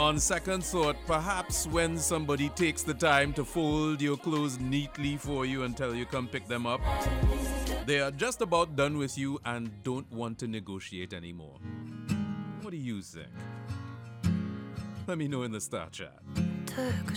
On second thought, perhaps when somebody takes the time to fold your clothes neatly for you and tell you come pick them up, they are just about done with you and don't want to negotiate anymore. What do you think? Let me know in the Star Chat. Que